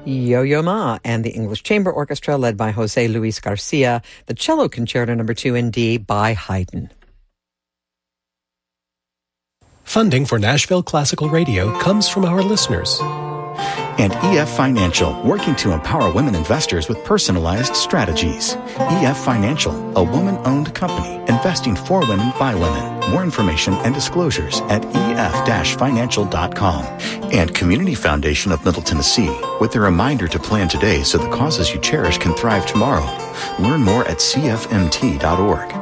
Yo-Yo Ma and the English Chamber Orchestra led by Jose Luis Garcia, the Cello Concerto No. 2 in D by Haydn. Funding for Nashville Classical Radio comes from our listeners. And EF Financial, working to empower women investors with personalized strategies. EF Financial, a woman-owned company investing for women by women. More information and disclosures at ef-financial.com. And Community Foundation of Middle Tennessee, with a reminder to plan today so the causes you cherish can thrive tomorrow. Learn more at cfmt.org.